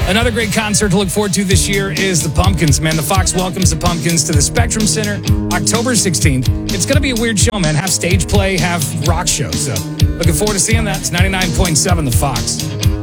Another great concert to look forward to this year is the Pumpkins, man. The Fox welcomes the Pumpkins to the Spectrum Center October 16th. It's going to be a weird show, man. Have stage play, have rock show. So looking forward to seeing that. It's 99.7 The Fox.